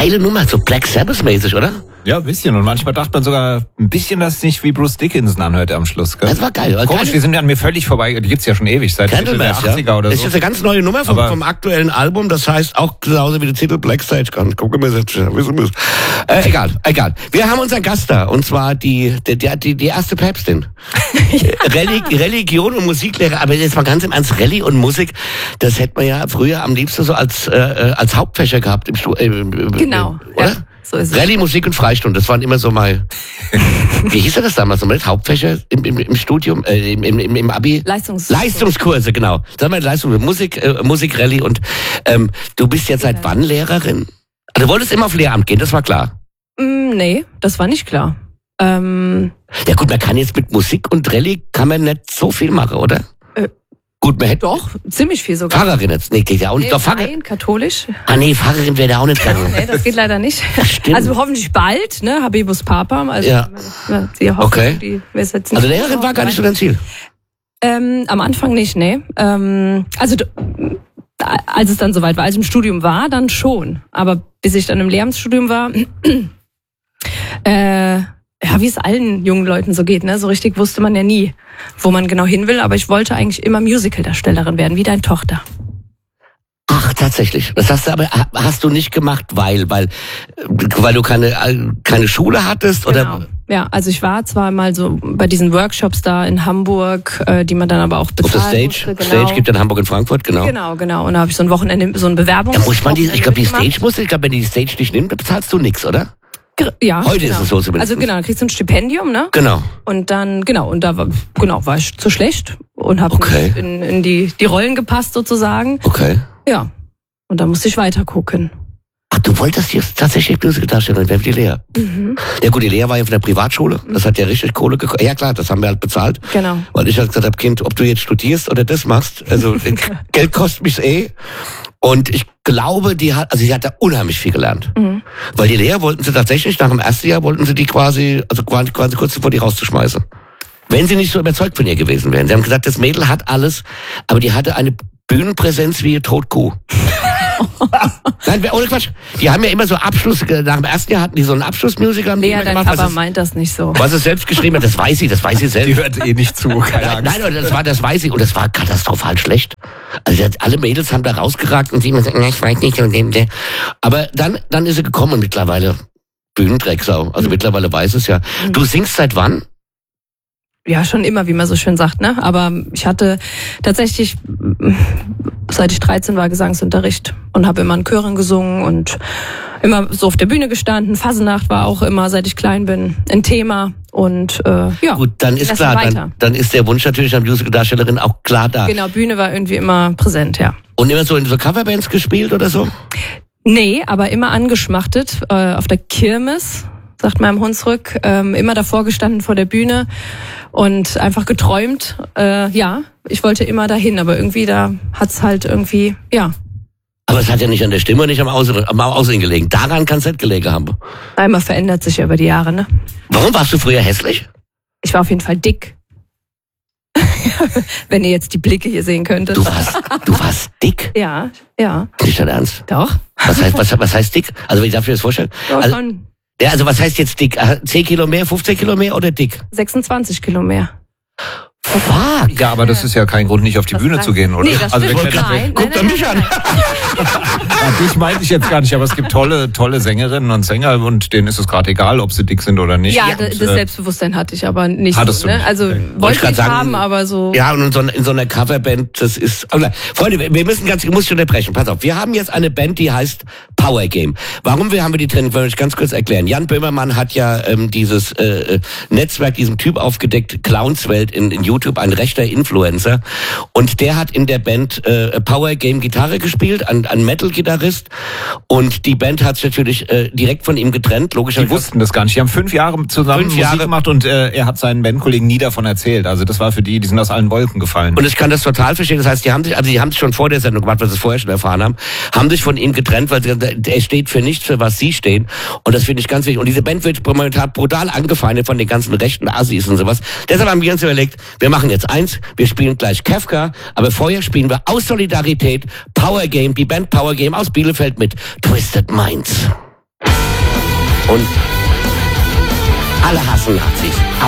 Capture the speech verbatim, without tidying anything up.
geile Nummer, so Black Sabbath-mäßig, oder? Ja, ein bisschen. Und manchmal dachte man sogar ein bisschen, dass es nicht wie Bruce Dickinson anhört am Schluss. Gell? Das war geil. War Komisch, geil. die sind an mir völlig vorbei. Die gibt's ja schon ewig, seit Mitte der achtziger ja. oder so. Das ist jetzt eine ganz neue Nummer vom, vom aktuellen Album. Das heißt auch genauso wie der Titel Black Sage. Guck mal, äh, egal, egal. Wir haben unseren Gast da. Und zwar die, die, die, die erste Päpstin. Reli- Religion und Musiklehrer. Aber jetzt mal ganz im Ernst, Rallye und Musik, das hätte man ja früher am liebsten so als, äh, als Hauptfächer gehabt im Stuhl. Äh, genau. Oder? Ja. So ist es. Rallye, Musik und Freistunde, das waren immer so mal, wie hieß das damals nochmal, Hauptfächer im, im, im Studium, äh, im, im, im Abi? Leistungs- Leistungskurse, genau. Sag mal, Leistung, Musik, äh, Musik, Rallye und ähm, du bist jetzt seit wann Lehrerin? Also, du wolltest immer auf Lehramt gehen, das war klar. Mm, nee, das war nicht klar. Ähm, ja gut, man kann jetzt mit Musik und Rallye, kann man nicht so viel machen, oder? Äh, Gut, man hätte... Doch, ziemlich viel sogar. Pfarrerin jetzt, nee, geht ja auch nicht. Nee, Doch, Pfarrer... nein, katholisch. Ah nee, Pfarrerin wäre da auch nicht gegangen. Nee, das geht leider nicht. Stimmt. Also hoffentlich bald, ne, Habibus Papam. Also, Ja. Die Hoffnung, Okay. die wir jetzt nicht Also Lehrerin war gar nicht so dein Ziel? Ähm, am Anfang nicht, nee. Ähm, also d- als es dann soweit war, als ich im Studium war, dann schon. Aber bis ich dann im Lehramtsstudium war, äh, ja, wie es allen jungen Leuten so geht, ne? So richtig wusste man ja nie, wo man genau hin will. Aber ich wollte eigentlich immer Musical-Darstellerin werden, wie deine Tochter. Ach, tatsächlich. Das hast du aber hast du nicht gemacht, weil weil weil du keine keine Schule hattest oder? Genau. Ja, also ich war zwar mal so bei diesen Workshops da in Hamburg, äh, die man dann aber auch bezahlen Auf der Stage. musste. Genau. Stage gibt es in Hamburg und Frankfurt, genau. Genau, genau. Und da habe ich so ein Wochenende, so ein Bewerbungs. Da muss man die, ich glaube, die mitgemacht. Stage muss, ich glaube, wenn die die Stage nicht nimmt, dann bezahlst du nichts, oder? Ja, Heute genau. ist es so zumindest. Also genau, dann kriegst du ein Stipendium, ne? Genau. Und dann, genau, und da war, genau, war ich zu schlecht und habe Okay. nicht in, in die, die Rollen gepasst sozusagen. Okay. Ja. Und dann musste ich weiter gucken. Ach, du wolltest jetzt tatsächlich Musical-Darstellerin werden wie die Lea. Mhm. Ja gut, die Lea war ja von der Privatschule. Das hat ja richtig Kohle gekostet. Ja klar, das haben wir halt bezahlt. Genau. Weil ich halt gesagt habe, Kind, ob du jetzt studierst oder das machst, also Geld kostet mich eh. Und ich glaube, die hat, also sie hat da unheimlich viel gelernt. Mhm. Weil die Lehrer wollten sie tatsächlich, nach dem ersten Jahr wollten sie die quasi, also quasi, quasi kurz bevor die rauszuschmeißen. Wenn sie nicht so überzeugt von ihr gewesen wären. Sie haben gesagt, das Mädel hat alles, aber die hatte eine Bühnenpräsenz wie eine Totkuh. Nein, ohne Quatsch. Die haben ja immer so Abschluss, nach dem ersten Jahr hatten die so einen Abschlussmusical. haben die Lea, immer dein gemacht, was Papa es- meint das nicht so. Was es selbst geschrieben hat, das weiß sie, das weiß sie selbst. Die hört eh nicht zu, keine Nein, Angst. nein, das war, das weiß ich. Und das war katastrophal schlecht. Also sie hat- alle Mädels haben da rausgeragt und sie immer gesagt, na, ich weiß nicht. Und dem, der. Aber dann, dann ist sie gekommen mittlerweile. Bühnendrecksau. Also mittlerweile weiß es ja. Du singst seit wann? Ja, schon immer, wie man so schön sagt, ne? Aber ich hatte tatsächlich, seit ich dreizehn war, Gesangsunterricht und habe immer in Chören gesungen und immer so auf der Bühne gestanden. Fasenacht war auch immer, seit ich klein bin, ein Thema. Und äh, ja, Gut, dann ist das klar, weiter. dann, dann ist der Wunsch natürlich an Musical-Darstellerin auch klar da. Genau, Bühne war irgendwie immer präsent, ja. Und immer so in so Coverbands gespielt oder so? Nee, aber immer angeschmachtet äh, auf der Kirmes, sagt meinem Hunsrück, ähm, immer davor gestanden vor der Bühne und einfach geträumt. Äh, ja, ich wollte immer dahin, aber irgendwie da hat's halt irgendwie, ja, Aber es hat ja nicht an der Stimme und nicht am Aussehen, am Aussehen gelegen. Daran kann es nicht gelegen haben. einmal verändert sich ja über die Jahre, ne? Warum warst du früher hässlich? Ich war auf jeden Fall dick. Wenn ihr jetzt die Blicke hier sehen könntet. Du warst, du warst dick? Ja, ja, Nicht dein Ernst? doch. Was heißt, was, was heißt dick? Also, wie darf ich mir das vorstellen? Ja, Also, schon ja, also was heißt jetzt dick? zehn Kilo mehr, fünfzehn Kilo mehr oder dick? sechsundzwanzig Kilo mehr. Fuck. Ja, aber das ist ja kein Grund, nicht auf die Das Bühne reicht. zu gehen, oder? Nee, das also, stimmt. wir können- Nein, Guck doch nein, mich nein, an. Ja, dich meinte ich jetzt gar nicht, aber es gibt tolle, tolle Sängerinnen und Sänger und denen ist es gerade egal, ob sie dick sind oder nicht. Ja, und, das äh, Selbstbewusstern hatte ich aber nicht. Hattest so, du ne? nicht, Also okay. Wollte ich wollte grad ich sagen, haben, aber so. Ja, und in so, in so einer Coverband, das ist... Aber, Freunde, wir müssen ganz... Ich muss dich unterbrechen. Pass auf, wir haben jetzt eine Band, die heißt Power Game. Warum wir haben wir die Trennung? Wollen wir euch ganz kurz erklären. Jan Böhmermann hat ja ähm, dieses äh, Netzwerk, diesen Typ aufgedeckt, Clownswelt in, in YouTube, ein rechter Influencer. Und der hat in der Band äh, Power Game Gitarre gespielt, ein, ein Metal-Gitarrist. Und die Band hat sich natürlich äh, direkt von ihm getrennt, Die logischerweise. wussten das gar nicht. Die haben fünf Jahre zusammen Fünf Musik Jahre. gemacht und äh, er hat seinen Bandkollegen nie davon erzählt. Also das war für die, die sind aus allen Wolken gefallen. Und ich kann das total verstehen. Das heißt, die haben sich, also die haben sich schon vor der Sendung gemacht, weil sie es vorher schon erfahren haben, haben sich von ihm getrennt, weil sie, er steht für nichts, für was sie stehen. Und das finde ich ganz wichtig. Und diese Band wird momentan brutal angefeindet von den ganzen rechten Assis und sowas. Deshalb haben wir uns überlegt, wir machen jetzt eins, wir spielen gleich Kafka, aber vorher spielen wir aus Solidarität Power Game, die Band Power Game aus Bielefeld mit Twisted Minds. Und alle hassen Nazis.